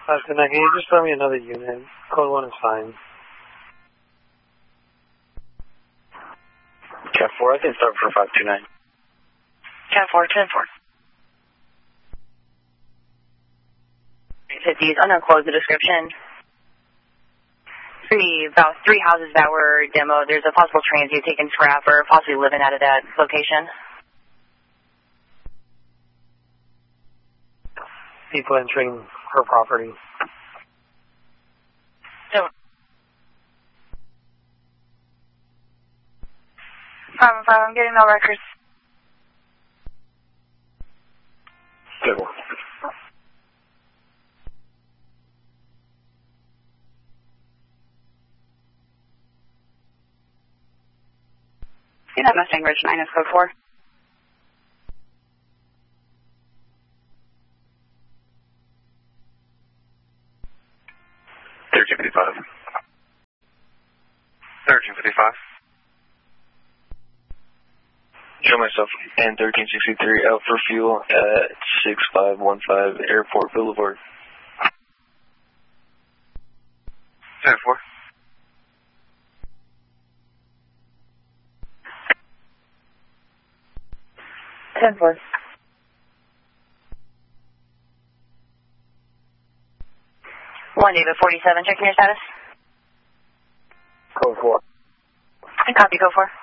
Can you just throw me another unit? Code 1 is fine. Cat 4, I can start for 529. Cat 4, 10-4. 50s, unknown close the description. About 3 houses that were demoed. There's a possible transient taking scrap or possibly living out of that location. People entering her property. So, I'm getting no records. Good one. See that Mustang Ridge 9 is code 4. Show myself and 1363 out for fuel at 6515 Airport Boulevard. 10-4. One David 47, checking your status. Code 4. And copy, code 4.